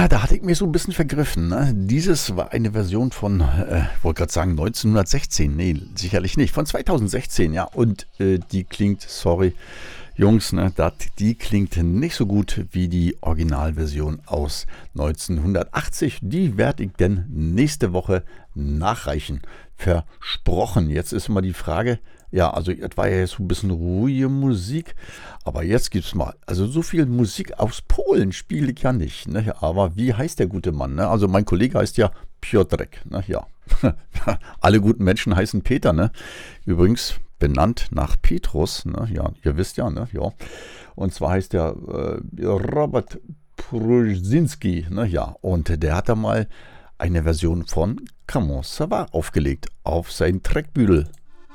Ja, da hatte ich mich so ein bisschen vergriffen. Ne? Dieses war eine Version von, wollte gerade sagen 1916. Nee, sicherlich nicht. Von 2016, ja. Und die klingt, sorry, Jungs, ne, die klingt nicht so gut wie die Originalversion aus 1980. Die werde ich denn nächste Woche nachreichen. Versprochen. Jetzt ist immer die Frage, ja, also das war ja jetzt so ein bisschen ruhige Musik, aber jetzt gibt's mal, also so viel Musik aus Polen spiele ich ja nicht, ne? Aber wie heißt der gute Mann? Ne? Also mein Kollege heißt ja Piotrek, ne? Ja. Alle guten Menschen heißen Peter, ne? Übrigens benannt nach Petrus, ne? Ja, ihr wisst ja, ne? Ja. Und zwar heißt der Robert Prusinski, ne? Ja. Und der hat da mal eine Version von Comment ça va aufgelegt auf sein Trackbüdel.